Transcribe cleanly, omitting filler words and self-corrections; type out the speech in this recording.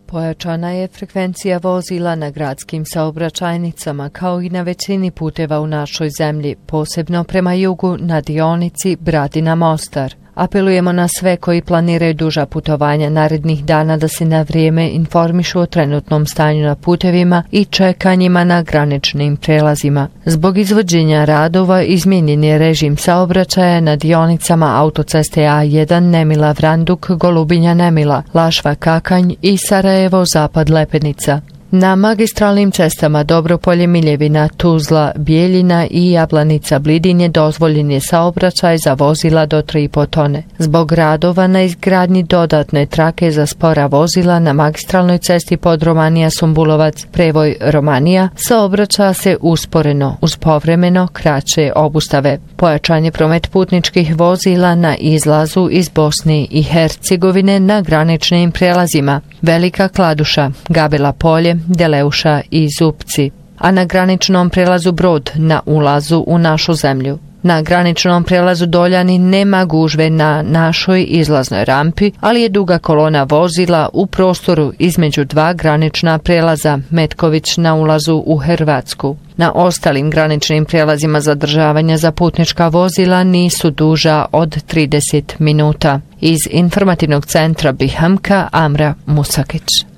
Pojačana je frekvencija vozila na gradskim saobraćajnicama kao i na većini puteva u našoj zemlji, posebno prema jugu na dionici Bradina-Mostar. Apelujemo na sve koji planiraju duža putovanja narednih dana da se na vrijeme informišu o trenutnom stanju na putevima i čekanjima na graničnim prelazima. Zbog izvođenja radova izmijenjen je režim saobraćaja na dionicama autoceste A1 Nemila-Vranduk-Golubinja-Nemila, Lašva-Kakanj i Sarajevo-Zapad-Lepenica. Na magistralnim cestama Dobropolje-Miljevina, Tuzla, Bijeljina i Jablanica-Blidinje dozvoljen je saobraćaj za vozila do 3,5 tone. Zbog radova na izgradnji dodatne trake za spora vozila na magistralnoj cesti Podromanija-Sumbulovac, prevoj Romanija, saobraća se usporeno uz povremeno kraće obustave. Pojačan je promet putničkih vozila na izlazu iz Bosne i Hercegovine na graničnim prijelazima Velika Kladuša, Gabela Polje, Deleuša i Zupci, a na graničnom prijelazu Brod na ulazu u našu zemlju. Na graničnom prijelazu Doljani nema gužve na našoj izlaznoj rampi, ali je duga kolona vozila u prostoru između dva granična prijelaza Metković na ulazu u Hrvatsku. Na ostalim graničnim prijelazima zadržavanja za putnička vozila nisu duža od 30 minuta. Iz informativnog centra Bihamka, Amra Musakić.